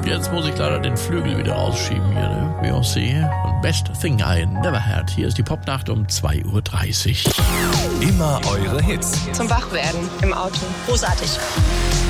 jetzt muss ich leider den Flügel wieder rausschieben hier, ne? Beyoncé und Best Thing I Never Had. Hier ist die Popnacht um 2:30 Uhr. Immer eure Hits. Zum Wachwerden im Auto. Großartig.